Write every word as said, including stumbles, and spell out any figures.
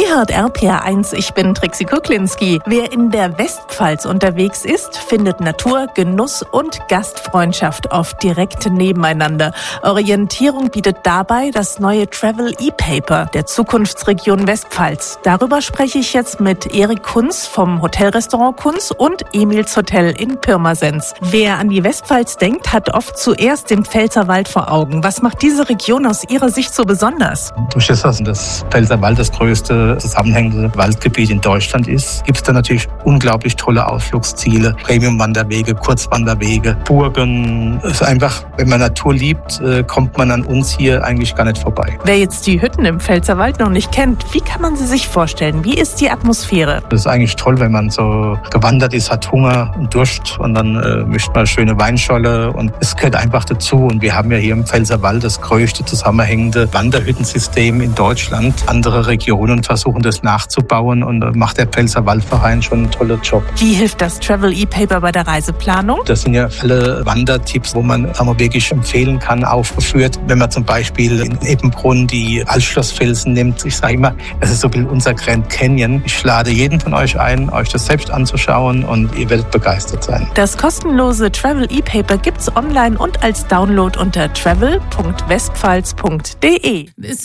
Ihr hört R P R eins, ich bin Trixie Kuklinski. Wer in der Westpfalz unterwegs ist, findet Natur, Genuss und Gastfreundschaft oft direkt nebeneinander. Orientierung bietet dabei das neue Travel E-Paper der Zukunftsregion Westpfalz. Darüber spreche ich jetzt mit Erik Kunz vom Hotelrestaurant Kunz und Emils Hotel in Pirmasens. Wer an die Westpfalz denkt, hat oft zuerst den Pfälzerwald vor Augen. Was macht diese Region aus Ihrer Sicht so besonders? Durch das, dass das Pfälzerwald das größte zusammenhängende Waldgebiet in Deutschland ist, gibt es da natürlich unglaublich tolle Ausflugsziele. Premium-Wanderwege, Kurzwanderwege, Burgen. Es ist einfach, wenn man Natur liebt, kommt man an uns hier eigentlich gar nicht vorbei. Wer jetzt die Hütten im Pfälzerwald noch nicht kennt, wie kann man sie sich vorstellen? Wie ist die Atmosphäre? Das ist eigentlich toll, wenn man so gewandert ist, hat Hunger und Durst und dann äh, mischt man schöne Weinscholle und es gehört einfach dazu. Und wir haben ja hier im Pfälzerwald das größte zusammenhängende Wanderhüttensystem in Deutschland. Andere Regionen versuchen das nachzubauen und da macht der Pfälzerwaldverein schon einen tollen Job. Wie hilft das Travel E-Paper bei der Reiseplanung? Das sind ja alle Wandertipps, wo man sagen wir, wirklich empfehlen kann, aufgeführt. Wenn man zum Beispiel in Ebenbrunn die Altschlossfelsen nimmt, ich sage immer, das ist so ein bisschen unser Grand Canyon. Ich lade jeden von euch ein, euch das selbst anzuschauen und ihr werdet begeistert sein. Das kostenlose Travel E-Paper gibt's online und als Download unter travel punkt westpfalz punkt de.